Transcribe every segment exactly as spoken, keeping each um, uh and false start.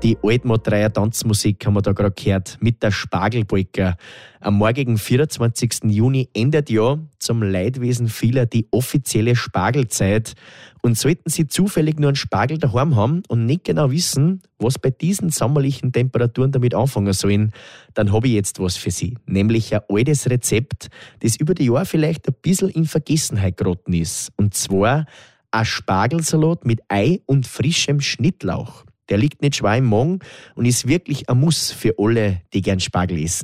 Die Altmatreier Tanzmusik haben wir da gerade gehört mit der Spargelpolka. Am morgigen vierundzwanzigsten Juni endet ja zum Leidwesen vieler die offizielle Spargelzeit. Und sollten Sie zufällig nur einen Spargel daheim haben und nicht genau wissen, was bei diesen sommerlichen Temperaturen damit anfangen sollen, dann habe ich jetzt was für Sie. Nämlich ein altes Rezept, das über die Jahre vielleicht ein bisschen in Vergessenheit geraten ist. Und zwar ein Spargelsalat mit Ei und frischem Schnittlauch. Der liegt nicht schwer im Magen und ist wirklich ein Muss für alle, die gern Spargel essen.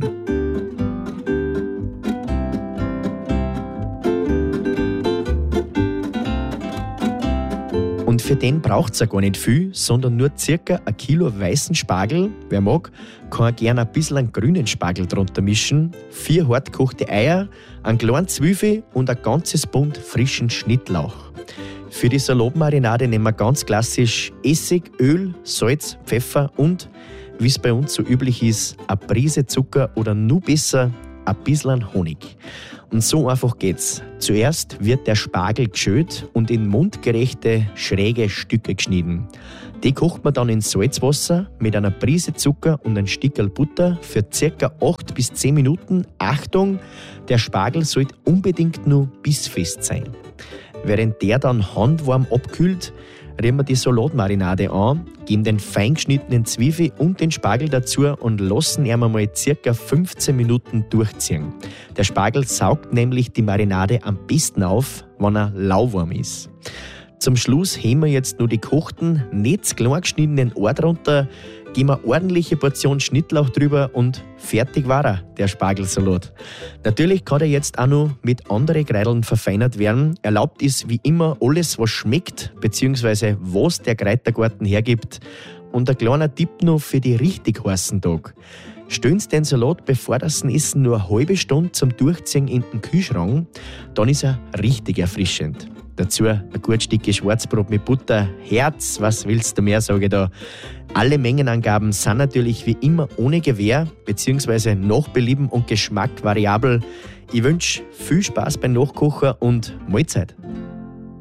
Und für den braucht es ja gar nicht viel, sondern nur circa ein Kilo weißen Spargel. Wer mag, kann gerne ein bisschen einen grünen Spargel drunter mischen, vier hartgekochte Eier, einen kleinen Zwiebel und ein ganzes Bund frischen Schnittlauch. Für die Salatmarinade nehmen wir ganz klassisch Essig, Öl, Salz, Pfeffer und, wie es bei uns so üblich ist, eine Prise Zucker oder nur besser, ein bisschen Honig. Und so einfach geht's. Zuerst wird der Spargel geschält und in mundgerechte, schräge Stücke geschnitten. Die kocht man dann in Salzwasser mit einer Prise Zucker und ein Stückel Butter für ca. acht bis zehn Minuten. Achtung, der Spargel sollte unbedingt nur bissfest sein. Während der dann handwarm abkühlt, rühren wir die Salatmarinade an, geben den fein geschnittenen Zwiebel und den Spargel dazu und lassen ihn einmal ca. fünfzehn Minuten durchziehen. Der Spargel saugt nämlich die Marinade am besten auf, wenn er lauwarm ist. Zum Schluss heben wir jetzt nur die gekochten, nicht klein geschnittenen Eier drunter, geben eine ordentliche Portion Schnittlauch drüber und fertig war er, der Spargelsalat. Natürlich kann er jetzt auch noch mit anderen Kräuteln verfeinert werden. Erlaubt ist wie immer alles, was schmeckt, beziehungsweise was der Kräutergarten hergibt. Und ein kleiner Tipp noch für die richtig heißen Tage. Stellen Sie den Salat, bevor das Essen, nur eine halbe Stunde zum Durchziehen in den Kühlschrank, dann ist er richtig erfrischend. Dazu ein gut Stück Schwarzbrot mit Butter. Herz, was willst du mehr, sage ich da. Alle Mengenangaben sind natürlich wie immer ohne Gewähr, beziehungsweise nach Belieben und Geschmack variabel. Ich wünsche viel Spaß beim Nachkochen und Mahlzeit.